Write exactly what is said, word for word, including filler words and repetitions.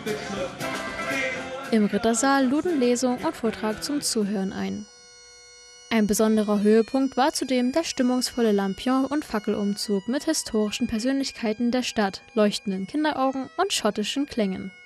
Im Rittersaal luden Lesung und Vortrag zum Zuhören ein. Ein besonderer Höhepunkt war zudem der stimmungsvolle Lampion- und Fackelumzug mit historischen Persönlichkeiten der Stadt, leuchtenden Kinderaugen und schottischen Klängen.